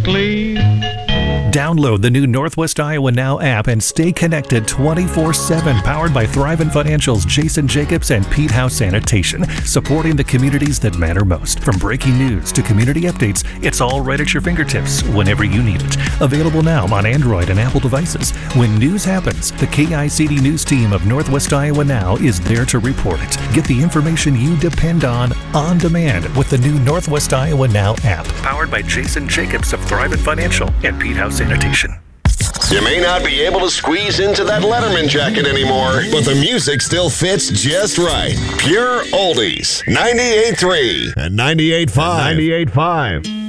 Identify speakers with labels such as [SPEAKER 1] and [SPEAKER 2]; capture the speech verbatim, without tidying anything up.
[SPEAKER 1] quickly.
[SPEAKER 2] Download the new Northwest Iowa Now app and stay connected twenty-four seven. Powered by Thrivent Financial's Jason Jacobs and Pete House Sanitation, supporting the communities that matter most. From breaking news to community updates, it's all right at your fingertips whenever you need it. Available now on Android and Apple devices. When news happens, the K I C D News team of Northwest Iowa Now is there to report it. Get the information you depend on on demand with the new Northwest Iowa Now app. Powered by Jason Jacobs of Thrivent Financial and Pete House Sanitation.
[SPEAKER 3] You may not be able to squeeze into that Letterman jacket anymore, but the music still fits just right. Pure Oldies, ninety-eight point three
[SPEAKER 4] and ninety-eight point five.
[SPEAKER 5] ninety-eight point five.